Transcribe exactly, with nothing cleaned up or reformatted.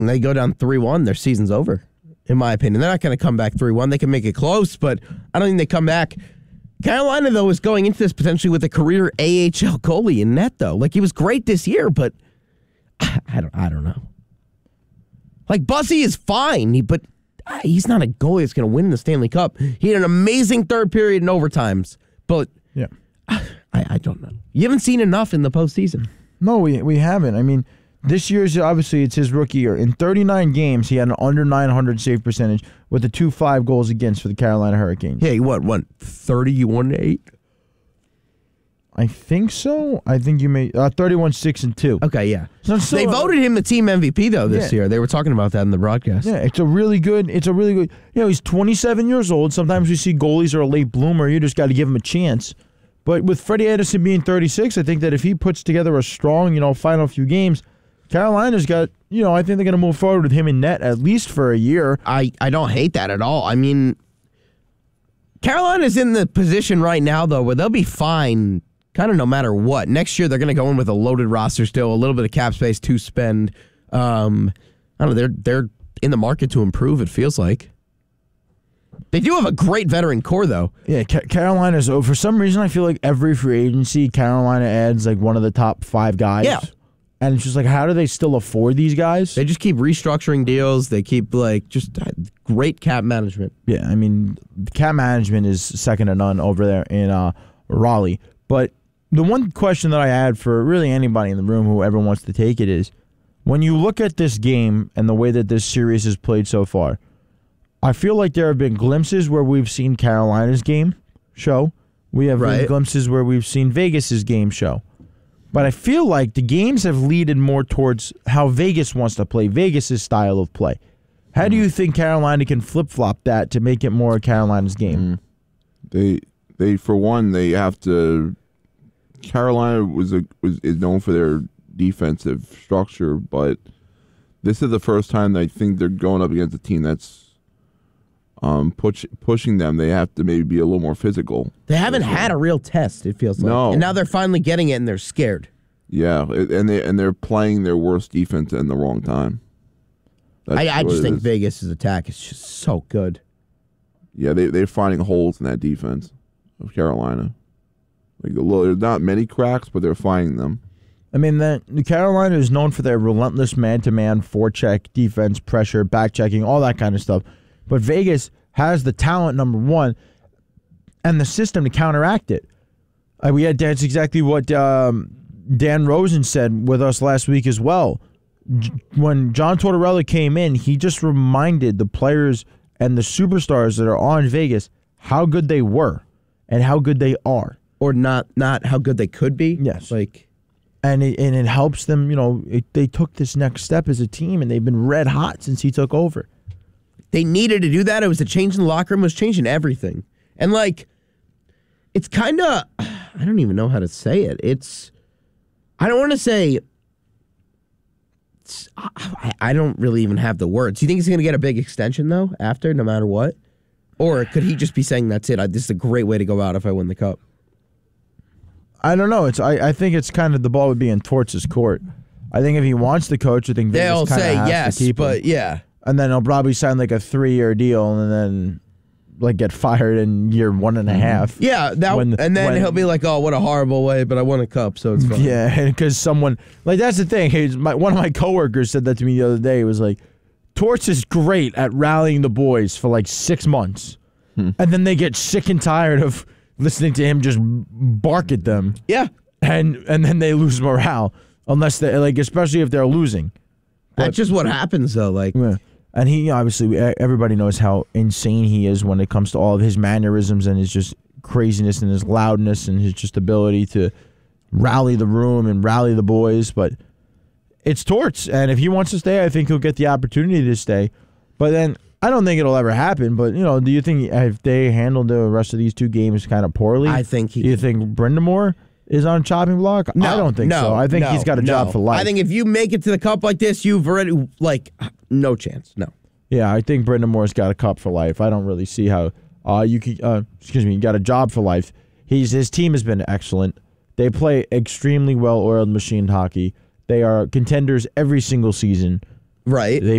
and they go down three one, their season's over, in my opinion. They're not going to come back three one. They can make it close, but I don't think they come back. Carolina, though, is going into this potentially with a career A H L goalie in net, though. Like, he was great this year, but I don't, I don't know. Like, Bussy is fine, he, but he's not a goalie that's going to win the Stanley Cup. He had an amazing third period in overtimes, but yeah, I, I don't know. You haven't seen enough in the postseason. No, we we haven't. I mean, this year's, obviously, it's his rookie year. In thirty-nine games, he had an under nine hundred save percentage with a two point five goals against for the Carolina Hurricanes. Yeah, he what, what, thirty-one eight? I think so. I think you may uh, thirty-one six and two. Okay, yeah. So, so, they voted him the team M V P though this yeah. year. They were talking about that in the broadcast. Yeah, it's a really good. It's a really good. You know, he's twenty-seven years old. Sometimes we see goalies are a late bloomer. You just got to give him a chance. But with Freddie Anderson being thirty-six, I think that if he puts together a strong, you know, final few games, Carolina's got, you know, I think they're going to move forward with him in net at least for a year. I, I don't hate that at all. I mean, Carolina's in the position right now, though, where they'll be fine kind of no matter what. Next year, they're going to go in with a loaded roster still, a little bit of cap space to spend. Um, I don't know, they're, they're in the market to improve, it feels like. They do have a great veteran core, though. Yeah, Ca- Carolina's, oh, for some reason, I feel like every free agency, Carolina adds like one of the top five guys. Yeah. And it's just like, how do they still afford these guys? They just keep restructuring deals. They keep, like, just great cap management. Yeah, I mean, cap management is second to none over there in uh, Raleigh. But the one question that I had for really anybody in the room, whoever wants to take it, is when you look at this game and the way that this series is played so far, I feel like there have been glimpses where we've seen Carolina's game show. We have right. been glimpses where we've seen Vegas's game show. But I feel like the games have leaded more towards how Vegas wants to play, Vegas's style of play. How do you think Carolina can flip-flop that to make it more Carolina's game? They, they for one, they have to. Carolina was a, was is known for their defensive structure, but this is the first time I think they're going up against a team that's um push, pushing them. They have to maybe be a little more physical. They haven't had a real test, it feels like. No. And now they're finally getting it, and they're scared. Yeah, and they and they're playing their worst defense in the wrong time. I, I just think is. Vegas' attack is just so good. Yeah, they they're finding holes in that defense of Carolina. Like a little, there's not many cracks, but they're finding them. I mean, the, the Carolina is known for their relentless man-to-man forecheck, defense, pressure, back-checking, all that kind of stuff. But Vegas has the talent, number one, and the system to counteract it. Uh, we had that's exactly what um, Dan Rosen said with us last week as well. J- when John Tortorella came in, he just reminded the players and the superstars that are on Vegas how good they were and how good they are. Or not not how good they could be. Yes. Like, And it, and it helps them, you know, it, they took this next step as a team, and they've been red hot since he took over. they needed to do that. It was a change in the locker room. It was changing everything. And, like, it's kind of, I don't even know how to say it. It's, I don't want to say, it's, I, I don't really even have the words. Do you think he's going to get a big extension, though, after, no matter what? Or could he just be saying, that's it, I, this is a great way to go out if I win the cup? I don't know. It's I, I think it's kind of the ball would be in Torts' court. I think if he wants the coach, I think They'll Vegas say has yes, to keep but him. yeah. And then he'll probably sign like a three-year deal and then like get fired in year one and a half. Yeah, that, When- and then when- he'll be like, oh, what a horrible way, but I won a cup, so it's fine. Yeah, because someone like that's the thing. He's my, one of my coworkers said that to me the other day. It was like, Torts is great at rallying the boys for like six months, hmm. and then they get sick and tired of listening to him just bark at them. Yeah. And and then they lose morale, unless they like, especially if they're losing. But, That's just what happens, though. Like, yeah. And he obviously, everybody knows how insane he is when it comes to all of his mannerisms and his just craziness and his loudness and his just ability to rally the room and rally the boys. But it's Torts, and if he wants to stay, I think he'll get the opportunity to stay. But then I don't think it'll ever happen. But you know, do you think if they handled the rest of these two games kind of poorly, I think he. Do you think Brind'Amour is on chopping block? No, I don't think no, so. I think no, he's got a no. job for life. I think if you make it to the cup like this, you've already, like, no chance. No. Yeah, I think Brind'Amour's got a cup for life. I don't really see how uh, you could, uh, excuse me, got a job for life. He's His team has been excellent. They play extremely well-oiled machined hockey. They are contenders every single season. Right. They